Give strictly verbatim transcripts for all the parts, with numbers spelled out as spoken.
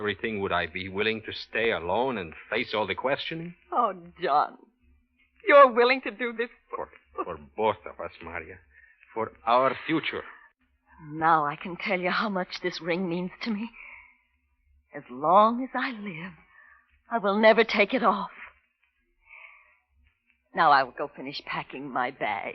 everything, would I be willing to stay alone and face all the questioning? Oh, John. You're willing to do this For, for both of us, Maria. For our future. Now I can tell you how much this ring means to me. As long as I live, I will never take it off. Now I will go finish packing my bag.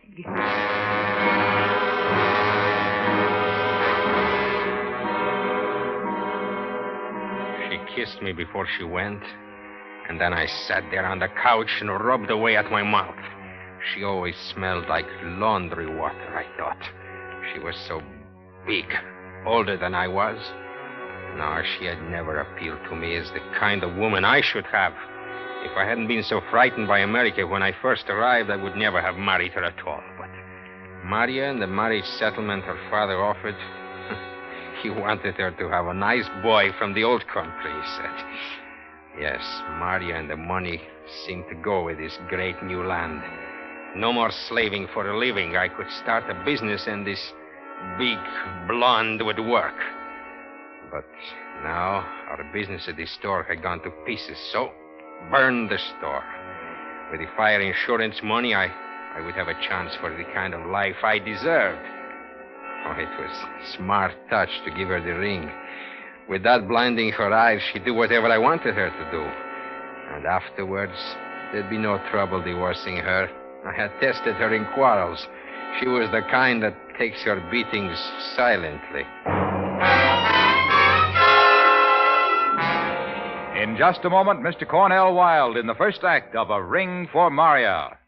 She kissed me before she went, and then I sat there on the couch and rubbed away at my mouth. She always smelled like laundry water, I thought. She was so big, older than I was. No, she had never appealed to me as the kind of woman I should have. If I hadn't been so frightened by America when I first arrived, I would never have married her at all. But Maria and the marriage settlement her father offered, he wanted her to have a nice boy from the old country, he said. Yes, Maria and the money seemed to go with this great new land. No more slaving for a living. I could start a business and this big blonde would work. But now our business at the store had gone to pieces, so burned the store. With the fire insurance money, I, I would have a chance for the kind of life I deserved. Oh, it was a smart touch to give her the ring. With that blinding her eyes, she'd do whatever I wanted her to do. And afterwards, there'd be no trouble divorcing her. I had tested her in quarrels. She was the kind that takes her beatings silently. In just a moment, Mister Cornell Wilde in the first act of A Ring for Maria.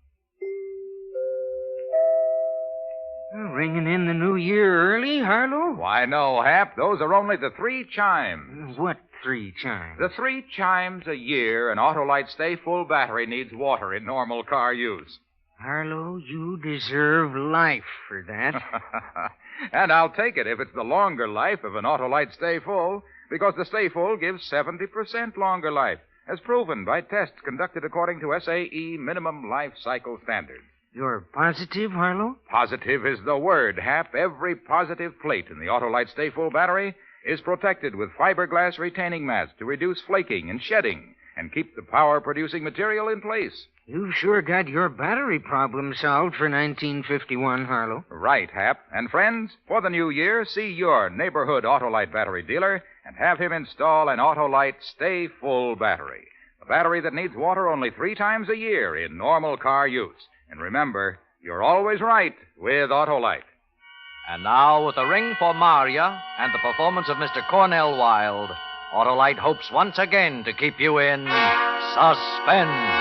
Ringing in the new year early, Harlow? Why, no, Hap. Those are only the three chimes. What three chimes? The three chimes a year an Autolite Stay Full battery needs water in normal car use. Harlow, you deserve life for that. And I'll take it if it's the longer life of an Autolite Stay Full, because the Stay Full gives seventy percent longer life, as proven by tests conducted according to S A E minimum life cycle standards. You're positive, Harlow? Positive is the word, Hap. Every positive plate in the Autolite Stay Full battery is protected with fiberglass retaining mats to reduce flaking and shedding and keep the power-producing material in place. You've sure got your battery problem solved for nineteen fifty-one, Harlow. Right, Hap. And friends, for the new year, see your neighborhood Autolite battery dealer and have him install an Autolite Stay Full battery. A battery that needs water only three times a year in normal car use. And remember, you're always right with Autolite. And now, with A Ring for Maria and the performance of Mister Cornell Wilde, Autolite hopes once again to keep you in suspense.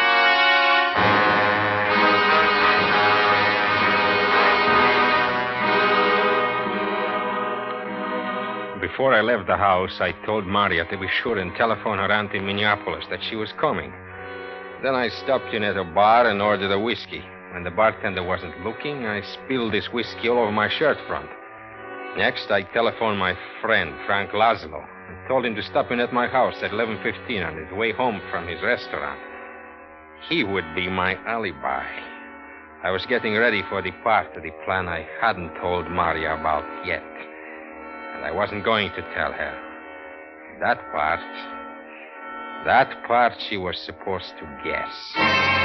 Before I left the house, I told Maria to be sure and telephone her aunt in Minneapolis that she was coming. Then I stopped in at a bar and ordered a whiskey. When the bartender wasn't looking, I spilled this whiskey all over my shirt front. Next, I telephoned my friend, Frank Laszlo, and told him to stop in at my house at eleven fifteen on his way home from his restaurant. He would be my alibi. I was getting ready for the part of the plan I hadn't told Maria about yet. And I wasn't going to tell her. That part, that part she was supposed to guess.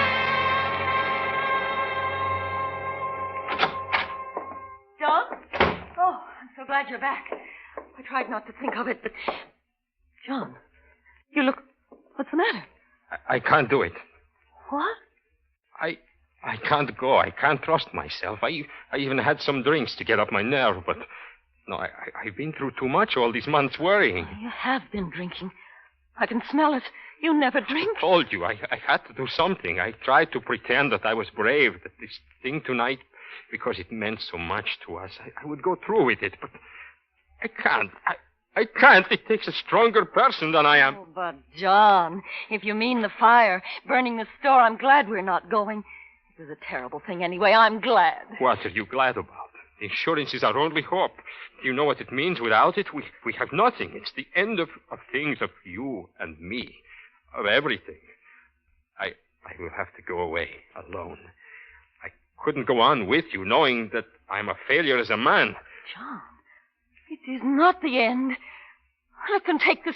So glad you're back. I tried not to think of it, but... John, you look... What's the matter? I, I can't do it. What? I I can't go. I can't trust myself. I, I even had some drinks to get up my nerve, but... No, I, I, I've been through too much all these months worrying. You have been drinking. I can smell it. You never drink. I told you. I, I had to do something. I tried to pretend that I was brave, that this thing tonight... Because it meant so much to us. I, I would go through with it, but I can't. I, I can't. It takes a stronger person than I am. Oh, but, John, if you mean the fire, burning the store, I'm glad we're not going. It was a terrible thing anyway. I'm glad. What are you glad about? The insurance is our only hope. Do you know what it means? Without it, we, we have nothing. It's the end of, of things, of you and me, of everything. I, I will have to go away alone. Couldn't go on with you, knowing that I'm a failure as a man. John, it is not the end. I can take this